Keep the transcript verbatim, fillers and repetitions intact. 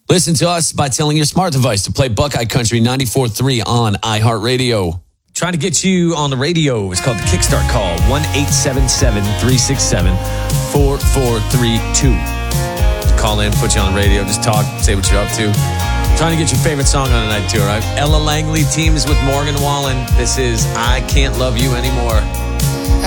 Listen to us by telling your smart device to play Buckeye Country ninety-four point three on iHeartRadio. Trying to get you on the radio. It's called the Kickstart Call. one eight seven seven, three six seven, four four three two. Call in, put you on the radio. Just talk, say what you're up to. Trying to get your favorite song on tonight, too, all right? Ella Langley teams with Morgan Wallen. This is I Can't Love You Anymore.